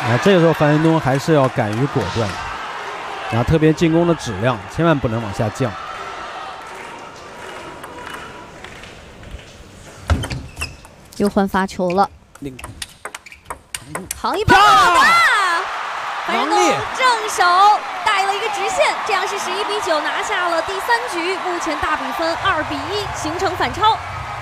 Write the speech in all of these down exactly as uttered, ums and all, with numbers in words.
啊，这个时候樊振东还是要敢于果断，然后特别进攻的质量千万不能往下降。 又换发球了，扛一把打， 樊振东正手带了一个直线，这样是十一比九拿下了第三局，目前大比分二比一，形成反超。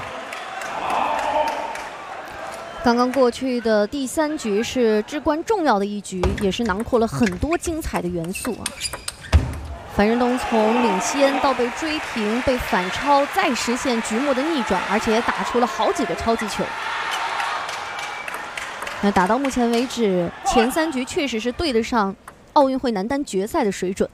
刚刚过去的第三局是至关重要的一局，也是囊括了很多精彩的元素啊。樊振东从领先到被追平、被反超，再实现局面的逆转，而且也打出了好几个超级球。那打到目前为止，前三局确实是对得上奥运会男单决赛的水准。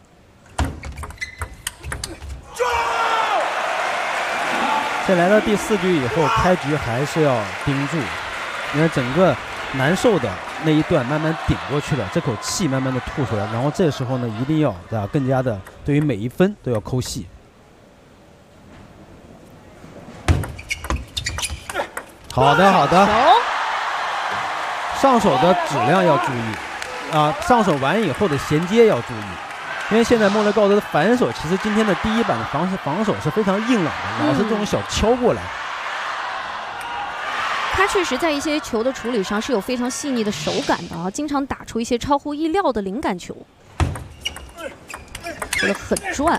这来到第四局以后，开局还是要盯住。因为整个难受的那一段慢慢顶过去了，这口气慢慢的吐出来，然后这时候呢，一定要啊更加的对于每一分都要抠细。好的好的，上手的质量要注意啊，上手完以后的衔接要注意，因为现在莫雷高德的反手其实今天的第一板的防防守是非常硬朗的，老是这种小敲过来。 他确实在一些球的处理上是有非常细腻的手感的啊，经常打出一些超乎意料的灵感球，球的很转。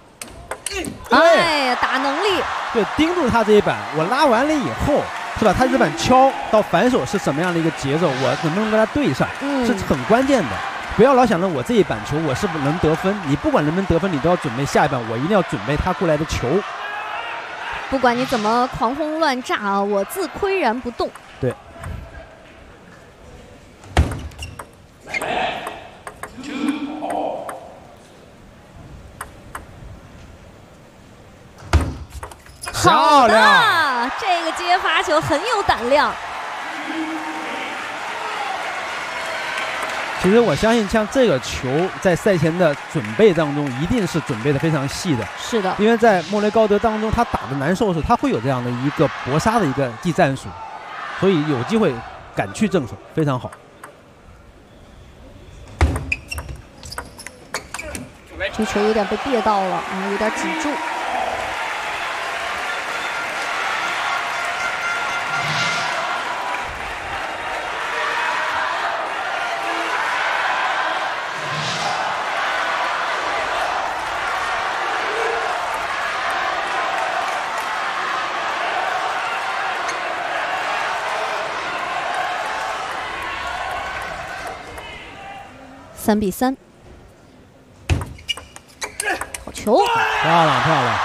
哎呀，打能力。 对，盯住他这一板，我拉完了以后，是吧？他这板敲到反手是什么样的一个节奏，我能不能跟他对上，嗯、是很关键的。不要老想着我这一板球我是不是能得分，你不管能不能得分，你都要准备下一板，我一定要准备他过来的球。 不管你怎么狂轰乱炸啊，我自岿然不动。 对。 好的，这个接发球很有胆量。 其实我相信，像这个球在赛前的准备当中，一定是准备的非常细的。 是的， 因为在莫雷高德当中，他打的难受的时候，他会有这样的一个搏杀的一个技战术，所以有机会敢去正手，非常好。 这球有点被别到了啊，有点挤住。三比三，好球， 漂亮漂亮。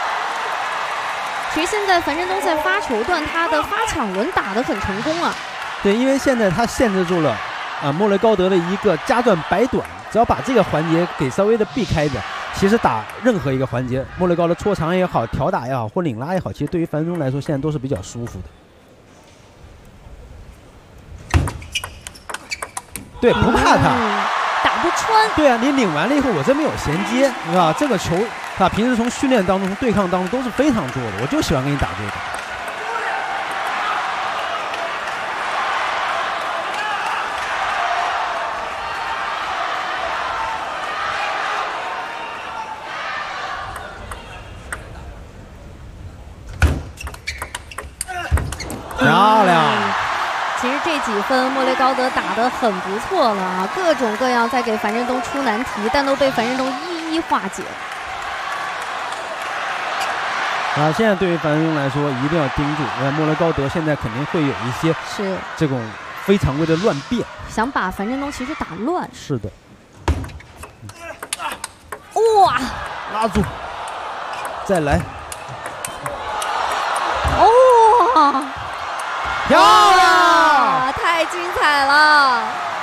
其实现在樊振东在发球段，他的发抢轮打得很成功啊。 对，因为现在他限制住了啊莫雷高德的一个夹转摆短，只要把这个环节给稍微的避开的，其实打任何一个环节，莫雷高德戳长也好，挑打也好，或领拉也好，其实对于樊振东来说，现在都是比较舒服的。对，不怕他。嗯， 打不穿。 对啊，你领完了以后，我这边有衔接，是吧？这个球，啊，平时从训练当中、从对抗当中都是非常做的，我就喜欢跟你打这个。漂亮。 其实这几分莫雷高德打得很不错了啊，各种各样在给樊振东出难题，但都被樊振东一一化解。 啊，现在对于樊振东来说，一定要盯住，因为莫雷高德现在肯定会有一些是这种非常规的乱变， 想把樊振东其实打乱。 是的。 哇！ 拉住，再来。 哦！ 漂亮！ 太精彩了！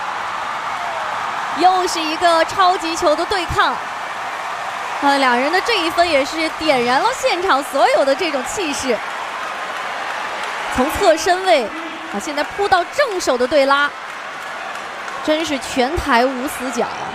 又是一个超级球的对抗。啊，两人的这一分也是点燃了现场所有的这种气势。从侧身位啊，现在扑到正手的对拉，真是全台无死角啊！